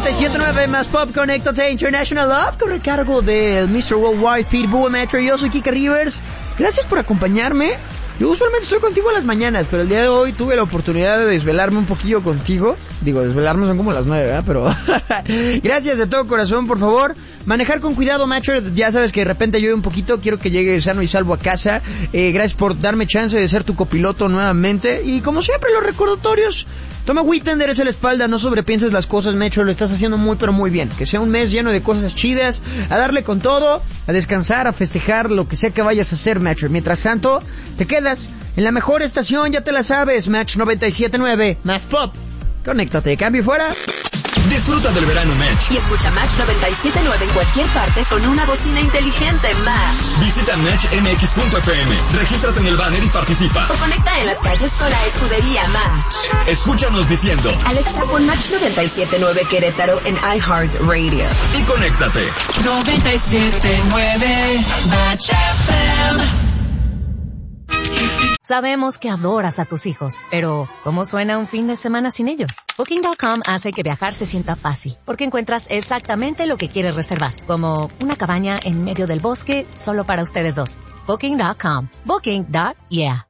97.9 más Pop, conéctate International Love con recargo del Mr. Worldwide Pitbull Metro. Yo soy Kike Rivers. Gracias por acompañarme. Yo usualmente estoy contigo a las mañanas, pero el día de hoy tuve la oportunidad de desvelarme un poquillo contigo. Digo, desvelarme son como las 9, ¿verdad? Pero gracias de todo corazón, por favor. Manejar con cuidado, Matcher. Ya sabes que de repente llueve un poquito. Quiero que llegue sano y salvo a casa. Gracias por darme chance de ser tu copiloto nuevamente. Y como siempre, los recordatorios. Toma agüita, endereza la espalda, no sobrepienses las cosas, Metro, lo estás haciendo muy pero muy bien. Que sea un mes lleno de cosas chidas, a darle con todo, a descansar, a festejar, lo que sea que vayas a hacer, Metro. Mientras tanto, te quedas en la mejor estación, ya te la sabes, Match 97.9, más Pop. Conéctate, cambio y fuera. Disfruta del verano, Match. Y escucha Match 97.9 en cualquier parte con una bocina inteligente Match. Visita matchmx.fm, regístrate en el banner y participa. O conecta en las calles con la escudería Match. Escúchanos diciendo: Alexa, pon Match 97.9 Querétaro en iHeartRadio. Y conéctate. 97.9 Match FM. Sabemos que adoras a tus hijos, pero ¿cómo suena un fin de semana sin ellos? Booking.com hace que viajar se sienta fácil, porque encuentras exactamente lo que quieres reservar, como una cabaña en medio del bosque solo para ustedes dos. Booking.com. Booking.yeah.